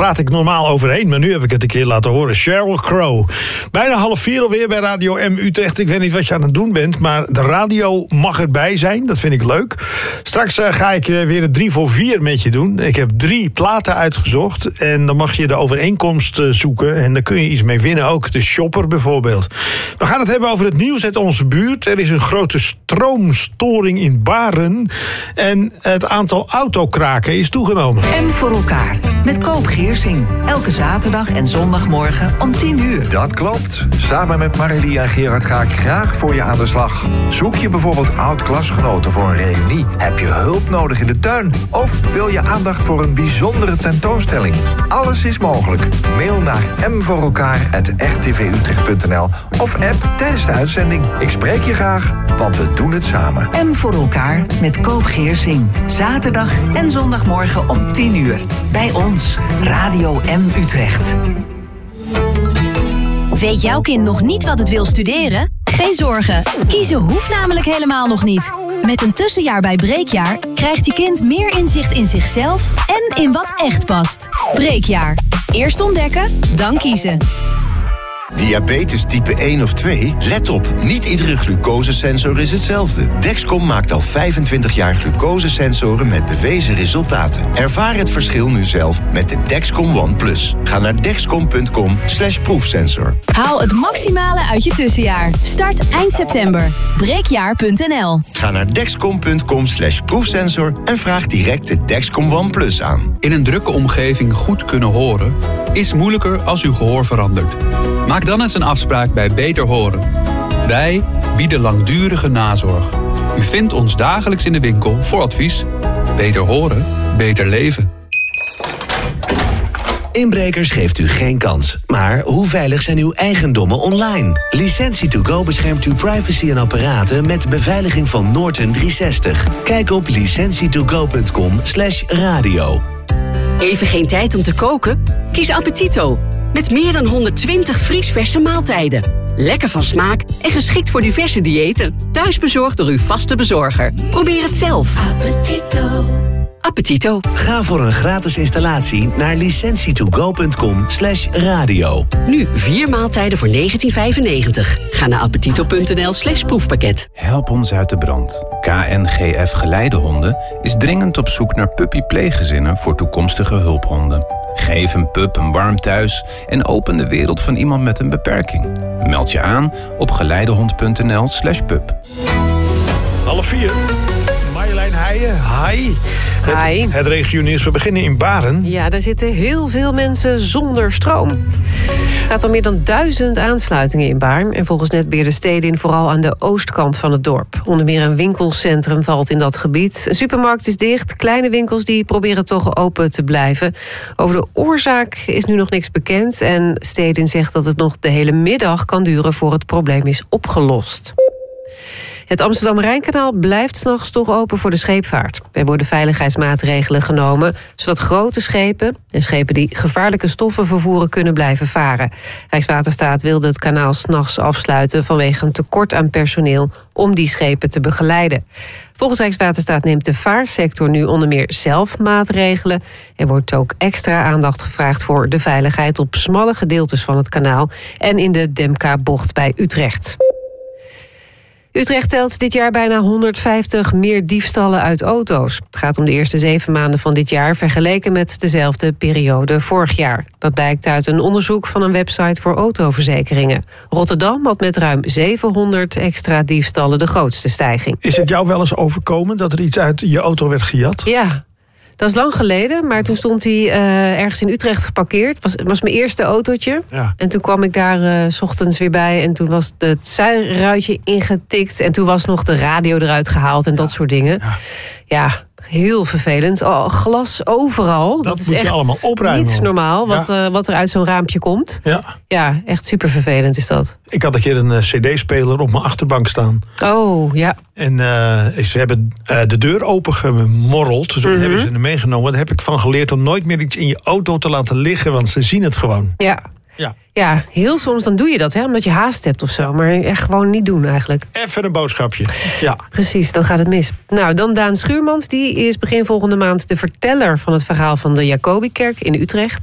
praat ik normaal overheen, maar nu heb ik het een keer laten horen. Sheryl Crow. Bijna 3:30 alweer bij Radio M Utrecht. Ik weet niet wat je aan het doen bent, maar de radio mag erbij zijn. Dat vind ik leuk. Straks ga ik weer een 3 voor 4 met je doen. Ik heb 3 platen uitgezocht en dan mag je de overeenkomst zoeken. En daar kun je iets mee winnen, ook de shopper bijvoorbeeld. We gaan het hebben over het nieuws uit onze buurt. Er is een grote stroomstoring in Baren en het aantal autokraken is toegenomen. M voor elkaar, met Koop Geersing. Elke zaterdag en zondagmorgen om 10:00. Dat klopt. Samen met Marilie en Gerard ga ik graag voor je aan de slag. Zoek je bijvoorbeeld oud-klasgenoten voor een reunie? Heb je hulp nodig in de tuin? Of wil je aandacht voor een bijzondere tentoonstelling? Alles is mogelijk. Mail naar mvoorelkaar@rtvutrecht.nl of app tijdens de uitzending. Ik spreek je graag, want we doen het samen. M voor elkaar met Koop Geersing. Zaterdag en zondagmorgen om 10:00. Bij ons, Radio M Utrecht. Weet jouw kind nog niet wat het wil studeren? Geen zorgen, kiezen hoeft namelijk helemaal nog niet. Met een tussenjaar bij Breekjaar krijgt je kind meer inzicht in zichzelf en in wat echt past. Breekjaar. Eerst ontdekken, dan kiezen. Diabetes type 1 of 2? Let op, niet iedere glucosesensor is hetzelfde. Dexcom maakt al 25 jaar glucosesensoren met bewezen resultaten. Ervaar het verschil nu zelf met de Dexcom One Plus. Ga naar dexcom.com/proefsensor. Haal het maximale uit je tussenjaar. Start eind september. Breekjaar.nl. Ga naar dexcom.com/proefsensor en vraag direct de Dexcom One Plus aan. In een drukke omgeving goed kunnen horen is moeilijker als uw gehoor verandert. Maak dan eens een afspraak bij Beter Horen. Wij bieden langdurige nazorg. U vindt ons dagelijks in de winkel voor advies. Beter horen, beter leven. Inbrekers geeft u geen kans. Maar hoe veilig zijn uw eigendommen online? Licentie2Go beschermt uw privacy en apparaten met beveiliging van Norton 360. Kijk op licentietogo.com/radio. Even geen tijd om te koken? Kies Appetito. Met meer dan 120 vriesverse maaltijden. Lekker van smaak en geschikt voor diverse diëten. Thuisbezorgd door uw vaste bezorger. Probeer het zelf. Appetito. Ga voor een gratis installatie naar licentietogo.com/radio. Nu 4 maaltijden voor €19,95. Ga naar appetito.nl/proefpakket. Help ons uit de brand. KNGF Geleidehonden is dringend op zoek naar puppy-pleeggezinnen voor toekomstige hulphonden. Geef een pup een warm thuis en open de wereld van iemand met een beperking. Meld je aan op geleidehond.nl/pup. 3:30. Marjolein Heijen, hi. Hi. Het regionieuws. We beginnen in Baren. Ja, daar zitten heel veel mensen zonder stroom. Het gaat om meer dan 1000 aansluitingen in Baarn. En volgens Netbeheerder Stedin vooral aan de oostkant van het dorp. Onder meer een winkelcentrum valt in dat gebied. Een supermarkt is dicht. Kleine winkels die proberen toch open te blijven. Over de oorzaak is nu nog niks bekend. En Stedin zegt dat het nog de hele middag kan duren voor het probleem is opgelost. Het Amsterdam-Rijnkanaal blijft 's nachts toch open voor de scheepvaart. Er worden veiligheidsmaatregelen genomen, zodat grote schepen en schepen die gevaarlijke stoffen vervoeren kunnen blijven varen. Rijkswaterstaat wilde het kanaal 's nachts afsluiten vanwege een tekort aan personeel om die schepen te begeleiden. Volgens Rijkswaterstaat neemt de vaarsector nu onder meer zelf maatregelen. Er wordt ook extra aandacht gevraagd voor de veiligheid op smalle gedeeltes van het kanaal en in de Demka-bocht bij Utrecht. Utrecht telt dit jaar bijna 150 meer diefstallen uit auto's. Het gaat om de eerste 7 maanden van dit jaar vergeleken met dezelfde periode vorig jaar. Dat blijkt uit een onderzoek van een website voor autoverzekeringen. Rotterdam had met ruim 700 extra diefstallen de grootste stijging. Is het jou wel eens overkomen dat er iets uit je auto werd gejat? Ja. Dat is lang geleden, maar toen stond hij ergens in Utrecht geparkeerd. Het was mijn eerste autootje. Ja. En toen kwam ik daar 's ochtends weer bij. En toen was het zijruitje ingetikt. En toen was nog de radio eruit gehaald en dat soort dingen. Ja, heel vervelend. Glas overal. Dat is moet je echt allemaal opruimen. Niet normaal wat er uit zo'n raampje komt. Ja, echt super vervelend is dat. Ik had een keer een cd-speler op mijn achterbank staan. Oh, ja. En ze hebben de deur opengemorreld. Dus hebben ze er meegenomen. Daar heb ik van geleerd om nooit meer iets in je auto te laten liggen. Want ze zien het gewoon. Ja, heel soms dan doe je dat, omdat je haast hebt of zo. Maar echt gewoon niet doen eigenlijk. Even een boodschapje. Ja. Precies, dan gaat het mis. Nou, dan Daan Schuurmans. Die is begin volgende maand de verteller van het verhaal van de Jacobikerk in Utrecht.